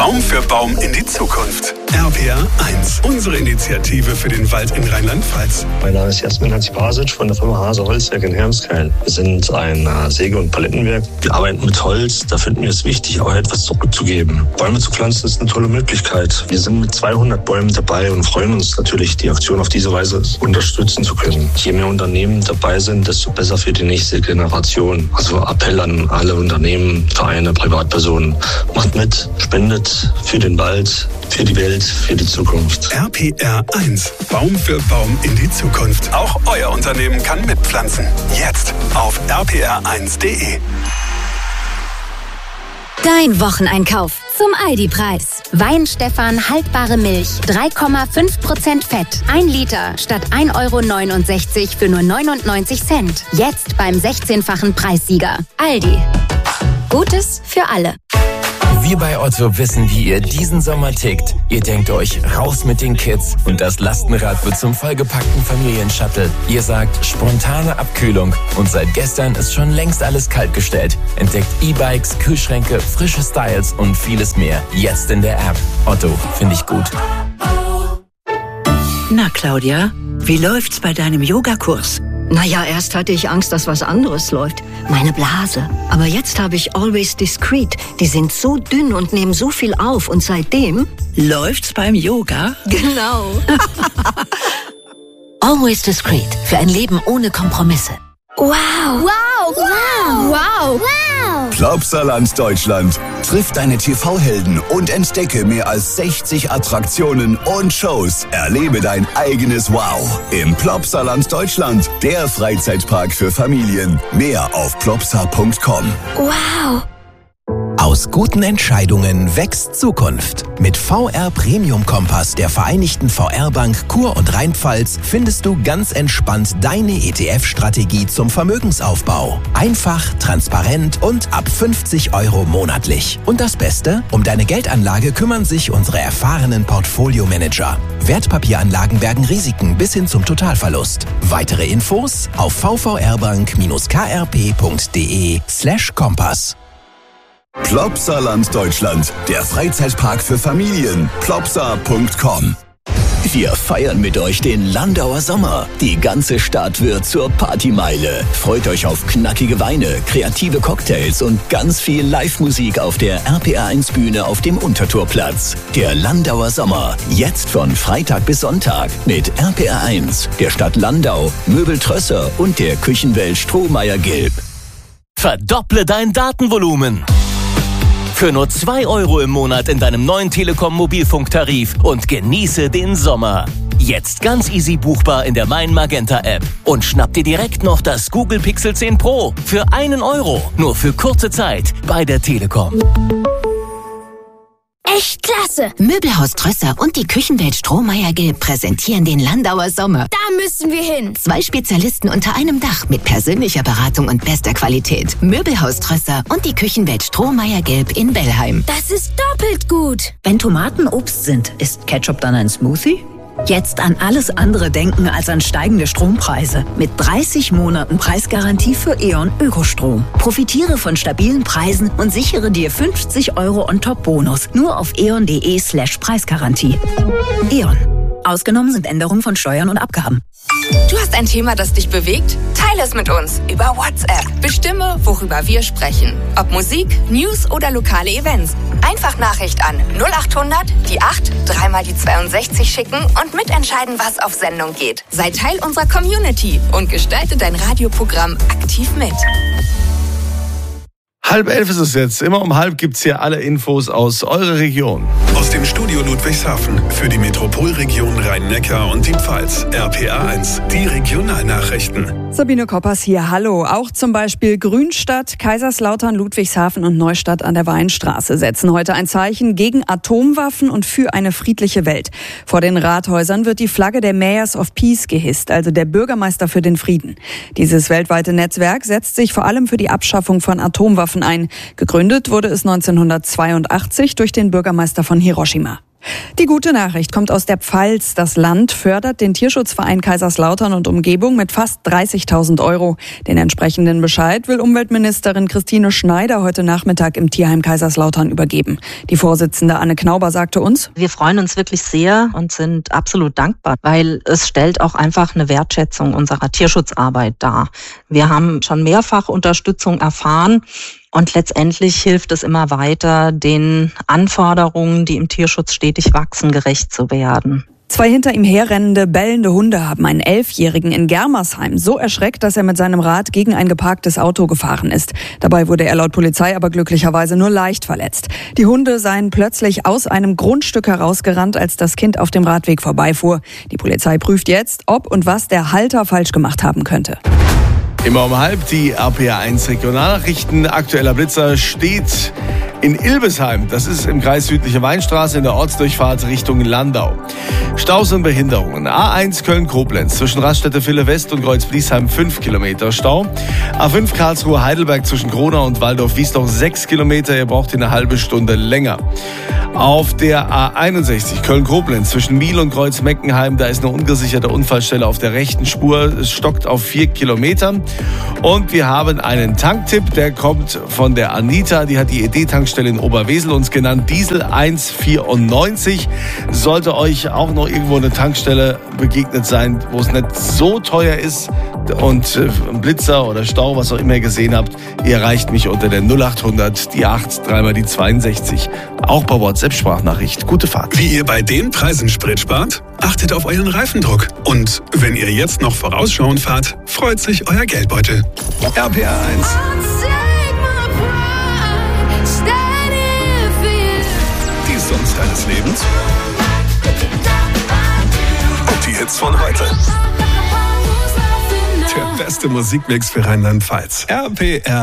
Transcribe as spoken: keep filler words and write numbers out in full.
Baum für Baum in die Zukunft. R P R eins, unsere Initiative für den Wald in Rheinland-Pfalz. Mein Name ist Jasmin Hansi-Basic von der Firma Hase Holzwerk in Hermskeil. Wir sind ein Säge- und Palettenwerk. Wir arbeiten mit Holz. Da finden wir es wichtig, auch etwas zurückzugeben. Bäume zu pflanzen ist eine tolle Möglichkeit. Wir sind mit zweihundert Bäumen dabei und freuen uns natürlich, die Aktion auf diese Weise unterstützen zu können. Je mehr Unternehmen dabei sind, desto besser für die nächste Generation. Also Appell an alle Unternehmen, Vereine, Privatpersonen. Macht mit, spendet für den Wald, für die Welt, für die Zukunft. R P R eins. Baum für Baum in die Zukunft. Auch euer Unternehmen kann mitpflanzen. Jetzt auf r p r eins punkt d e. Dein Wocheneinkauf zum Aldi-Preis. Wein-Stefan haltbare Milch, drei Komma fünf Prozent Fett. Ein Liter statt ein Euro neunundsechzig für nur neunundneunzig Cent. Jetzt beim sechzehnfachen Preissieger. Aldi. Gutes für alle. Wir bei Otto wissen, wie ihr diesen Sommer tickt. Ihr denkt euch, raus mit den Kids und das Lastenrad wird zum vollgepackten Familienshuttle. Ihr sagt, spontane Abkühlung und seit gestern ist schon längst alles kaltgestellt. Entdeckt E-Bikes, Kühlschränke, frische Styles und vieles mehr. Jetzt in der App. Otto, finde ich gut. Na Claudia, wie läuft's bei deinem Yogakurs? Naja, erst hatte ich Angst, dass was anderes läuft. Meine Blase. Aber jetzt habe ich Always Discreet. Die sind so dünn und nehmen so viel auf. Und seitdem... Läuft's beim Yoga? Genau. Always Discreet. Für ein Leben ohne Kompromisse. Wow. Wow. Wow. Wow. Wow. Plopsaland Deutschland. Triff deine T V-Helden und entdecke mehr als sechzig Attraktionen und Shows. Erlebe dein eigenes Wow im Plopsaland Deutschland, der Freizeitpark für Familien. Mehr auf plopsa punkt com. Wow. Aus guten Entscheidungen wächst Zukunft. Mit V R Premium Kompass der Vereinigten V R Bank Kur- und Rheinpfalz findest du ganz entspannt deine E T F-Strategie zum Vermögensaufbau. Einfach, transparent und ab fünfzig Euro monatlich. Und das Beste? Um deine Geldanlage kümmern sich unsere erfahrenen Portfolio-Manager. Wertpapieranlagen bergen Risiken bis hin zum Totalverlust. Weitere Infos auf v v r bank k r p punkt d e slash Kompass. Plopsaland Deutschland, der Freizeitpark für Familien. plopsa punkt com. Wir feiern mit euch den Landauer Sommer. Die ganze Stadt wird zur Partymeile. Freut euch auf knackige Weine, kreative Cocktails und ganz viel Live-Musik auf der R P R eins Bühne auf dem Untertorplatz. Der Landauer Sommer. Jetzt von Freitag bis Sonntag mit R P R eins, der Stadt Landau, Möbel Trösser und der Küchenwelt Strohmeier-Gilb. Verdopple dein Datenvolumen. Für nur zwei Euro im Monat in deinem neuen Telekom-Mobilfunktarif und genieße den Sommer. Jetzt ganz easy buchbar in der Mein Magenta App. Und schnapp dir direkt noch das Google Pixel zehn Pro für einen Euro. Nur für kurze Zeit bei der Telekom. Echt klasse! Möbelhaus Trösser und die Küchenwelt Strohmeier-Gilb präsentieren den Landauer Sommer. Da müssen wir hin. Zwei Spezialisten unter einem Dach mit persönlicher Beratung und bester Qualität. Möbelhaus Trösser und die Küchenwelt Strohmeier-Gilb in Bellheim. Das ist doppelt gut. Wenn Tomaten Obst sind, ist Ketchup dann ein Smoothie? Jetzt an alles andere denken als an steigende Strompreise. Mit dreißig Monaten Preisgarantie für E.ON Ökostrom. Profitiere von stabilen Preisen und sichere dir fünfzig Euro On-Top-Bonus. Nur auf eon.de slash Preisgarantie. E.ON. Ausgenommen sind Änderungen von Steuern und Abgaben. Du hast ein Thema, das dich bewegt? Teile es mit uns über WhatsApp. Bestimme, worüber wir sprechen. Ob Musik, News oder lokale Events. Einfach Nachricht an null acht hundert, die acht, dreimal die zweiundsechzig schicken und mitentscheiden, was auf Sendung geht. Sei Teil unserer Community und gestalte dein Radioprogramm aktiv mit. Halb elf ist es jetzt. Immer um halb gibt's hier alle Infos aus eurer Region. Aus dem Studio Ludwigshafen für die Metropolregion Rhein-Neckar und die Pfalz. R P R eins, die Regionalnachrichten. Sabine Koppers hier, hallo. Auch zum Beispiel Grünstadt, Kaiserslautern, Ludwigshafen und Neustadt an der Weinstraße setzen heute ein Zeichen gegen Atomwaffen und für eine friedliche Welt. Vor den Rathäusern wird die Flagge der Mayors of Peace gehisst, also der Bürgermeister für den Frieden. Dieses weltweite Netzwerk setzt sich vor allem für die Abschaffung von Atomwaffen ein. Gegründet wurde es neunzehnhundertzweiundachtzig durch den Bürgermeister von Hiroshima. Die gute Nachricht kommt aus der Pfalz. Das Land fördert den Tierschutzverein Kaiserslautern und Umgebung mit fast dreißigtausend Euro. Den entsprechenden Bescheid will Umweltministerin Christine Schneider heute Nachmittag im Tierheim Kaiserslautern übergeben. Die Vorsitzende Anne Knauber sagte uns: Wir freuen uns wirklich sehr und sind absolut dankbar, weil es stellt auch einfach eine Wertschätzung unserer Tierschutzarbeit dar. Wir haben schon mehrfach Unterstützung erfahren. Und letztendlich hilft es immer weiter, den Anforderungen, die im Tierschutz stetig wachsen, gerecht zu werden. Zwei hinter ihm herrennende, bellende Hunde haben einen Elfjährigen in Germersheim so erschreckt, dass er mit seinem Rad gegen ein geparktes Auto gefahren ist. Dabei wurde er laut Polizei aber glücklicherweise nur leicht verletzt. Die Hunde seien plötzlich aus einem Grundstück herausgerannt, als das Kind auf dem Radweg vorbeifuhr. Die Polizei prüft jetzt, ob und was der Halter falsch gemacht haben könnte. Immer um halb die R P R eins Regionalnachrichten. Aktueller Blitzer steht in Ilbesheim. Das ist im Kreis Südliche Weinstraße in der Ortsdurchfahrt Richtung Landau. Staus und Behinderungen. A eins Köln-Koblenz zwischen Raststätte Ville West und Kreuz-Bliesheim fünf Kilometer Stau. A fünf Karlsruhe-Heidelberg zwischen Gronau und Waldorf-Wiesloch sechs Kilometer. Ihr braucht eine halbe Stunde länger. Auf der A einundsechzig Köln-Koblenz zwischen Miel und Kreuz-Meckenheim, da ist eine ungesicherte Unfallstelle auf der rechten Spur. Es stockt auf vier Kilometer. Und wir haben einen Tanktipp, der kommt von der Anita. Die hat die E D-Tankstelle in Oberwesel uns genannt. Diesel eins vierundneunzig. Sollte euch auch noch irgendwo eine Tankstelle begegnet sein, wo es nicht so teuer ist und äh, ein Blitzer oder Stau, was auch immer ihr gesehen habt, ihr erreicht mich unter der null acht hundert, die acht, dreimal die zweiundsechzig. Auch bei WhatsApp-Sprachnachricht. Gute Fahrt. Wie ihr bei den Preisen Sprit spart? Achtet auf euren Reifendruck. Und wenn ihr jetzt noch vorausschauend fahrt, freut sich euer Geldbeutel. R P R eins. Die Songs deines Lebens. Und die Hits von heute. Der beste Musikmix für Rheinland-Pfalz. R P R